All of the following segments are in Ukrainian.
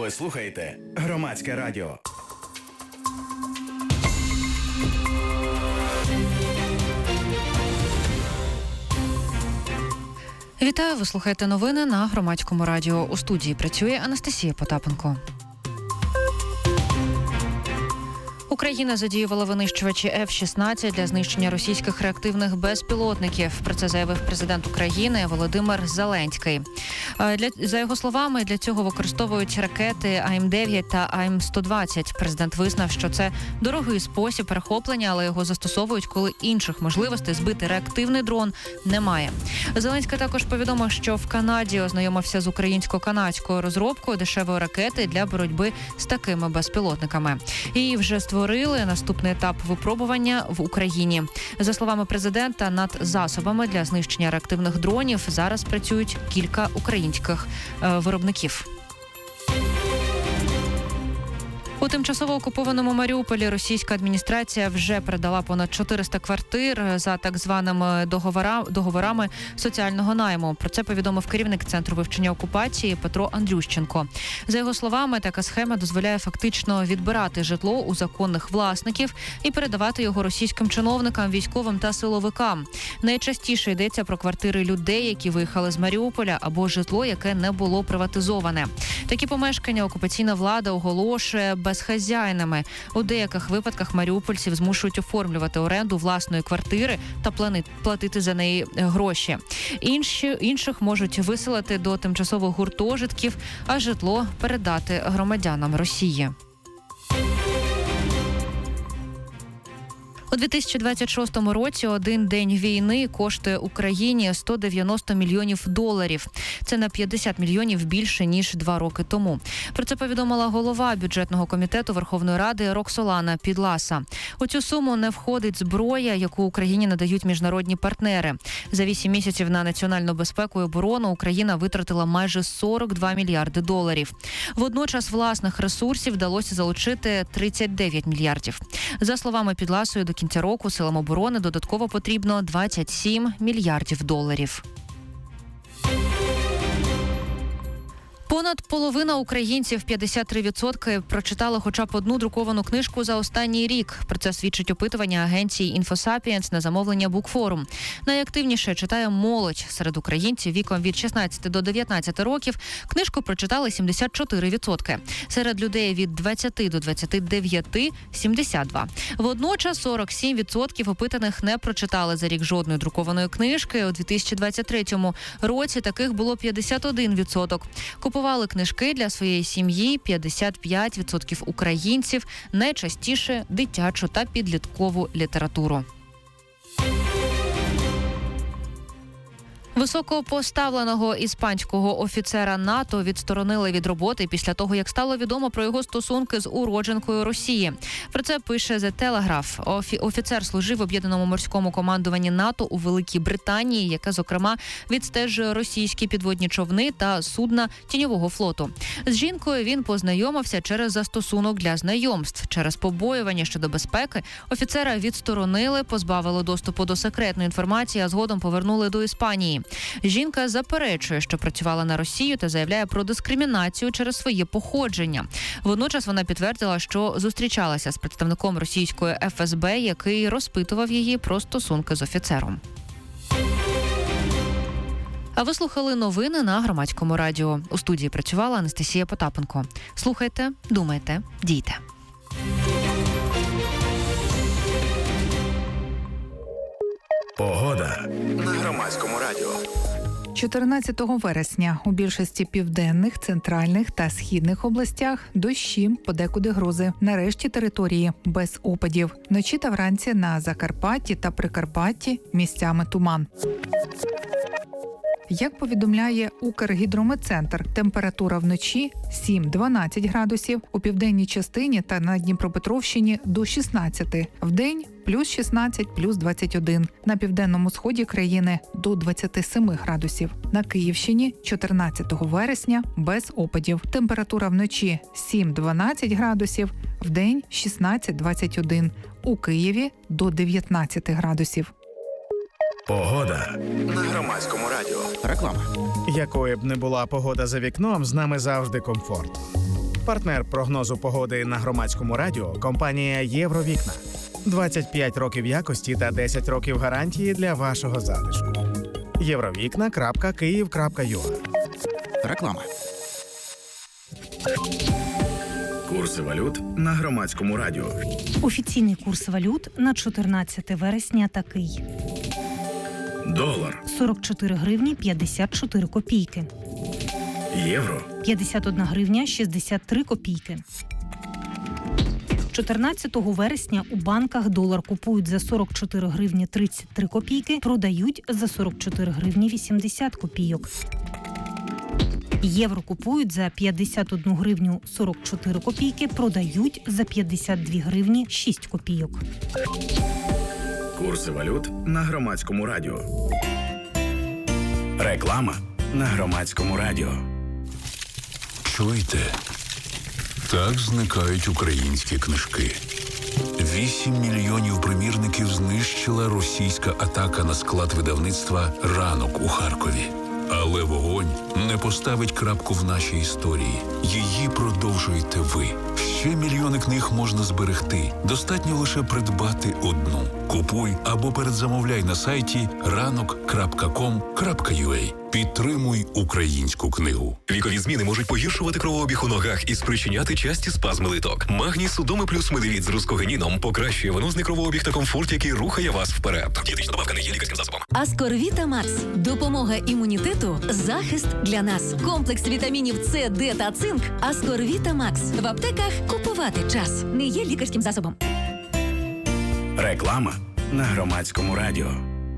Ви слухаєте Громадське радіо. Вітаю, ви слухаєте новини на Громадському радіо. У студії працює Анастасія Потапенко. Україна задіювала винищувачі F-16 для знищення російських реактивних безпілотників. Про це заявив президент України Володимир Зеленський. За його словами, для цього використовують ракети АІМ-9 та АІМ-120. Президент визнав, що це дорогий спосіб перехоплення, але його застосовують, коли інших можливостей збити реактивний дрон немає. Зеленський також повідомив, що в Канаді ознайомився з українсько-канадською розробкою дешевої ракети для боротьби з такими безпілотниками. Її вже створили наступний етап випробування в Україні. За словами президента, над засобами для знищення реактивних дронів зараз працюють кілька українських виробників. У тимчасово окупованому Маріуполі російська адміністрація вже передала понад 400 квартир за так званими договорами соціального найму. Про це повідомив керівник Центру вивчення окупації Петро Андрющенко. За його словами, така схема дозволяє фактично відбирати житло у законних власників і передавати його російським чиновникам, військовим та силовикам. Найчастіше йдеться про квартири людей, які виїхали з Маріуполя, або житло, яке не було приватизоване. Такі помешкання окупаційна влада оголошує безхазяйними. У деяких випадках маріупольців змушують оформлювати оренду власної квартири та платити за неї гроші. Інших можуть виселити до тимчасових гуртожитків, а житло передати громадянам Росії. У 2026 році один день війни коштує Україні $190 мільйонів. Це на 50 мільйонів більше, ніж 2 роки тому. Про це повідомила голова бюджетного комітету Верховної Ради Роксолана Підласа. У цю суму не входить зброя, яку Україні надають міжнародні партнери. За 8 місяців на національну безпеку і оборону Україна витратила майже $42 мільярди. Водночас власних ресурсів вдалося залучити 39 мільярдів. За словами Підласої, до кінця року силам оборони додатково потрібно $27 мільярдів. Понад половина українців, 53%, прочитали хоча б одну друковану книжку за останній рік. Про це свідчить опитування агенції «Інфосапієнс» на замовлення Букфорум. Найактивніше читає молодь. Серед українців віком від 16 до 19 років книжку прочитали 74%. Серед людей від 20 до 29 – 72%. Водночас 47% опитаних не прочитали за рік жодної друкованої книжки. У 2023 році таких було 51%. Купували книжки для своєї сім'ї 55% українців, найчастіше дитячу та підліткову літературу. Високопоставленого іспанського офіцера НАТО відсторонили від роботи після того, як стало відомо про його стосунки з уродженкою Росії. Про це пише The Telegraph. Офіцер служив в об'єднаному морському командуванні НАТО у Великій Британії, яке, зокрема, відстежує російські підводні човни та судна тіньового флоту. З жінкою він познайомився через застосунок для знайомств. Через побоювання щодо безпеки офіцера відсторонили, позбавили доступу до секретної інформації, а згодом повернули до Іспанії. Жінка заперечує, що працювала на Росію, та заявляє про дискримінацію через своє походження. Водночас вона підтвердила, що зустрічалася з представником російської ФСБ, який розпитував її про стосунки з офіцером. А ви слухали новини на Громадському радіо. У студії працювала Анастасія Потапенко. Слухайте, думайте, дійте. Погода на Громадському радіо. 14 вересня у більшості південних, центральних та східних областях дощі, подекуди грози. На решті території без опадів. Вночі та вранці на Закарпатті та Прикарпатті місцями туман. Як повідомляє Укргідрометцентр, температура вночі 7-12 градусів, у південній частині та на Дніпропетровщині до 16, вдень плюс 16, плюс 21, на південному сході країни до 27 градусів. На Київщині 14 вересня без опадів. Температура вночі 7-12 градусів, вдень 16-21, у Києві до 19 градусів. Погода на Громадському радіо. Реклама. Якою б не була погода за вікном, з нами завжди комфорт. Партнер прогнозу погоди на Громадському радіо – компанія «Євровікна». 25 років якості та 10 років гарантії для вашого затишку. Євровікна.Київ.ua. Реклама. Курси валют на Громадському радіо. Офіційний курс валют на 14 вересня такий. Долар. 44 гривні 54 копійки. Євро. 51 гривня 63 копійки. 14 вересня у банках долар купують за 44 гривні 33 копійки, продають за 44 гривні 80 копійок. Євро купують за 51 гривню 44 копійки, продають за 52 гривні 6 копійок. Курси валют на Громадському радіо. Реклама на Громадському радіо. Чуєте? Так зникають українські книжки. 8 мільйонів примірників знищила російська атака на склад видавництва «Ранок» у Харкові. Але вогонь не поставить крапку в нашій історії. Її продовжуєте ви. Ще мільйони книг можна зберегти. Достатньо лише придбати одну. Купуй або передзамовляй на сайті ranok.com.ua. Підтримуй українську книгу. Вікові зміни можуть погіршувати кровообіг у ногах і спричиняти часті спазми литок. Магній Судоми плюс медивіт з рускогенідом покращує венозний кровообіг та комфорт, який рухає вас вперед. Дієтична добавка не є лікарським засобом. Аскорвіта Макс. Допомога імунітету. Захист для нас. Комплекс вітамінів С, Д та цинк. Аскорвіта Макс. В аптеках купувати час. Не є лікарським засобом. Реклама на Громадському радіо.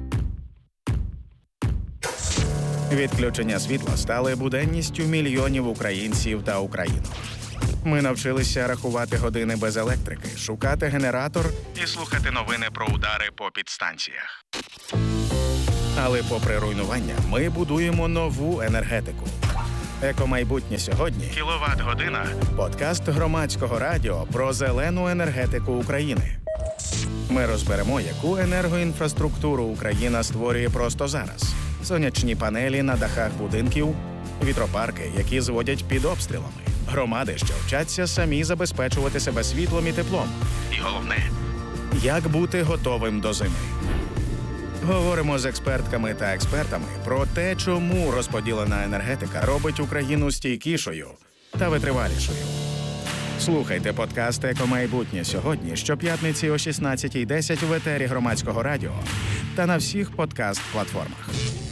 Відключення світла стали буденністю мільйонів українців та українок. Ми навчилися рахувати години без електрики, шукати генератор і слухати новини про удари по підстанціях. Але попри руйнування, ми будуємо нову енергетику. Екомайбутнє сьогодні – кіловат-година – подкаст Громадського радіо про зелену енергетику України. Ми розберемо, яку енергоінфраструктуру Україна створює просто зараз. Сонячні панелі на дахах будинків, вітропарки, які зводять під обстрілами, громади, що вчаться самі забезпечувати себе світлом і теплом. І головне – як бути готовим до зими. Говоримо з експертками та експертами про те, чому розподілена енергетика робить Україну стійкішою та витривалішою. Слухайте подкаст «Екомайбутнє сьогодні» щоп'ятниці о 16:10 в етері Громадського радіо та на всіх подкаст-платформах.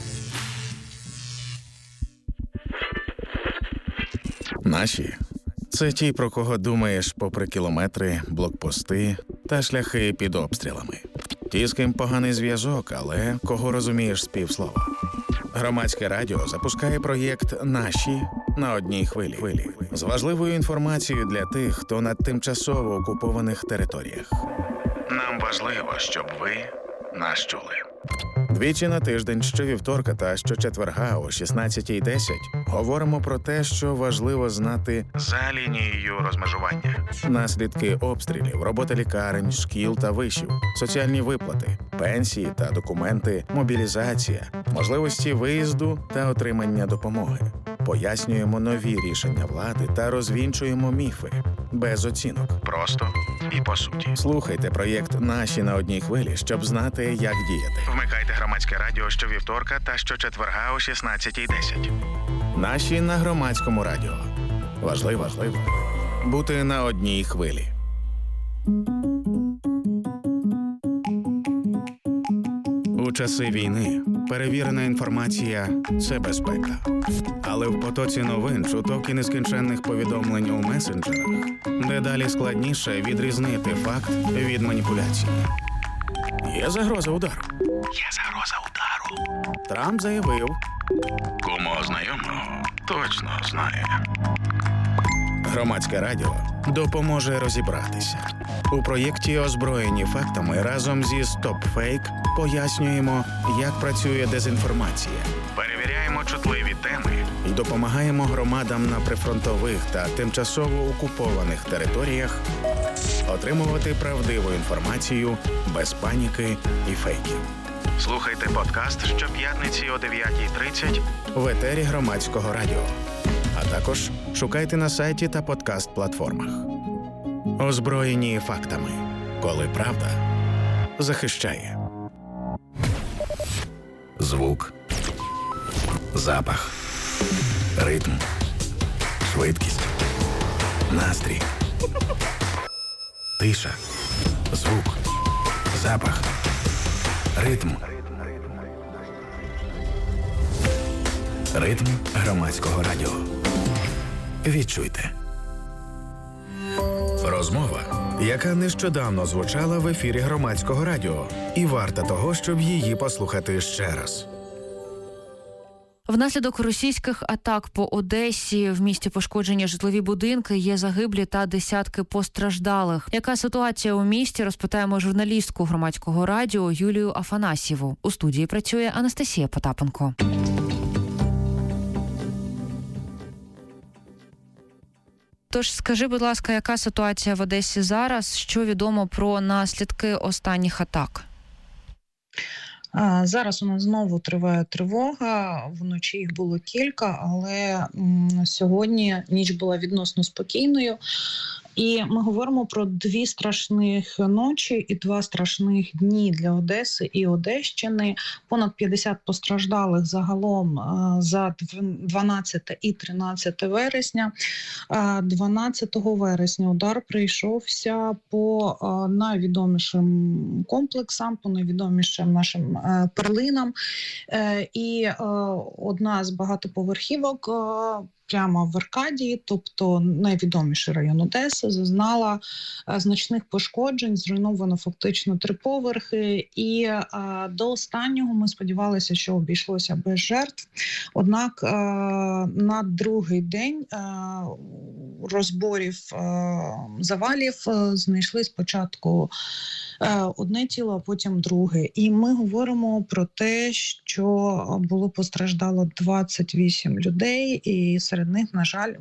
Наші – це ті, про кого думаєш попри кілометри, блокпости та шляхи під обстрілами. Ті, з ким поганий зв'язок, але кого розумієш з півслова. Громадське радіо запускає проєкт «Наші» на одній хвилі. З важливою інформацією для тих, хто на тимчасово окупованих територіях. Нам важливо, щоб ви нас чули. Двічі на тиждень, щовівторка та щочетверга о 16:10 говоримо про те, що важливо знати за лінією розмежування. Наслідки обстрілів, робота лікарень, шкіл та вишів, соціальні виплати, пенсії та документи, мобілізація, можливості виїзду та отримання допомоги. Пояснюємо нові рішення влади та розвінчуємо міфи. Без оцінок. Просто і по суті. Слухайте проєкт «Наші» на одній хвилі, щоб знати, як діяти. Вмикайте Громадське радіо щовівторка та щочетверга о 16:10. «Наші» на Громадському радіо. Важливо бути на одній хвилі. У часи війни перевірена інформація – це безпека. Але в потоці новин, чуток і нескінченних повідомлень у месенджерах дедалі складніше відрізнити факт від маніпуляції. Є загроза удару. Трамп заявив. Кому знайомого точно знає. Громадське радіо допоможе розібратися. У проєкті «Озброєні фактами» разом зі «Стоп-фейк» пояснюємо, як працює дезінформація. Перевіряємо чутливі теми і допомагаємо громадам на прифронтових та тимчасово окупованих територіях отримувати правдиву інформацію без паніки і фейків. Слухайте подкаст щоп'ятниці о 9:30 в етері Громадського радіо. А також шукайте на сайті та подкаст-платформах. Озброєні фактами, коли правда захищає. Звук, запах, ритм, швидкість, настрій, тиша, звук, запах, ритм. Ритм громадського радіо. Відчуйте. Розмова, яка нещодавно звучала в ефірі громадського радіо, і варта того, щоб її послухати ще раз. Внаслідок російських атак по Одесі в місті пошкоджені житлові будинки, є загиблі та десятки постраждалих. Яка ситуація у місті, розпитаємо журналістку громадського радіо Юлію Афанасьєву. У студії працює Анастасія Потапенко. Тож скажи, будь ласка, яка ситуація в Одесі зараз? Що відомо про наслідки останніх атак? Зараз у нас знову триває тривога, вночі їх було кілька, але сьогодні ніч була відносно спокійною. І ми говоримо про 2 страшних ночі і 2 страшних дні для Одеси і Одещини. Понад 50 постраждалих загалом за 12 і 13 вересня. 12 вересня удар прийшовся по найвідомішим комплексам, по найвідомішим нашим перлинам. І одна з багатоповерхівок прямо в Аркадії, тобто найвідоміший район Одеси, зазнала значних пошкоджень, зруйновано фактично 3 поверхи, і до останнього ми сподівалися, що обійшлося без жертв. Однак на другий день розборів завалів знайшли спочатку одне тіло, а потім друге. І ми говоримо про те, що було постраждало 28 людей, і серед них, на жаль,